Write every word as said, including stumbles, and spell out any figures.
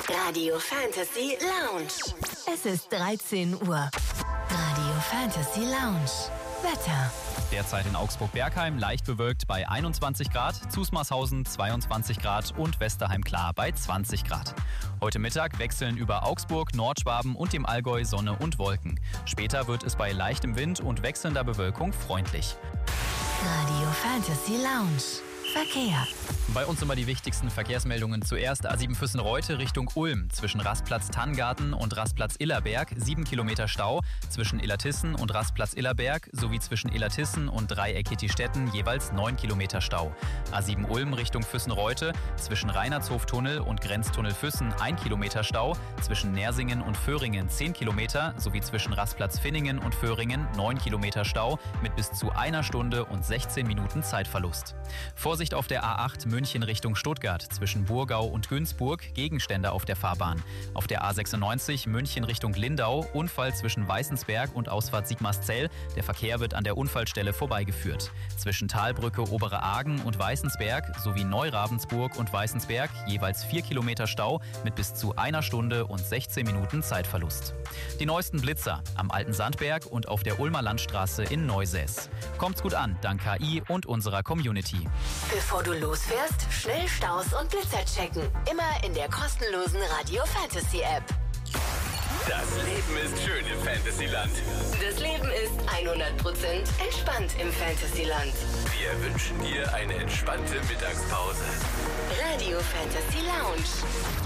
Radio Fantasy Lounge. Es ist dreizehn Uhr. Radio Fantasy Lounge. Wetter. Derzeit in Augsburg-Bergheim leicht bewölkt bei einundzwanzig Grad, Zusmarshausen zweiundzwanzig Grad und Westerheim klar bei zwanzig Grad. Heute Mittag wechseln über Augsburg, Nordschwaben und dem Allgäu Sonne und Wolken. Später wird es bei leichtem Wind und wechselnder Bewölkung freundlich. Radio Fantasy Lounge. Verkehr. Bei uns immer die wichtigsten Verkehrsmeldungen. Zuerst A sieben Füssenreute Richtung Ulm. Zwischen Rastplatz Tanngarten und Rastplatz Illerberg sieben Kilometer Stau. Zwischen Illertissen und Rastplatz Illerberg sowie zwischen Illertissen und Dreieck Ettistetten jeweils neun Kilometer Stau. A sieben Ulm Richtung Füssenreute. Zwischen Reinhardshoftunnel und Grenztunnel Füssen ein Kilometer Stau. Zwischen Nersingen und Föhringen zehn Kilometer sowie zwischen Rastplatz Finningen und Föhringen neun Kilometer Stau mit bis zu einer Stunde und sechzehn Minuten Zeitverlust. Vorsicht auf der A acht München Richtung Stuttgart zwischen Burgau und Günzburg, Gegenstände auf der Fahrbahn. Auf der A sechsundneunzig München Richtung Lindau, Unfall zwischen Weißensberg und Ausfahrt Sigmarszell. Der Verkehr wird an der Unfallstelle vorbeigeführt. Zwischen Talbrücke Obere Argen und Weißensberg sowie Neurabensburg und Weißensberg jeweils vier Kilometer Stau mit bis zu einer Stunde und sechzehn Minuten Zeitverlust. Die neuesten Blitzer am Alten Sandberg und auf der Ulmer Landstraße in Neusäß. Kommt's gut an, dank K I und unserer Community. Bevor du losfährst, schnell Staus und Blitzer checken. Immer in der kostenlosen Radio Fantasy App. Das Leben ist schön im Fantasyland. Das Leben ist hundert Prozent entspannt im Fantasyland. Wir wünschen dir eine entspannte Mittagspause. Radio Fantasy Lounge.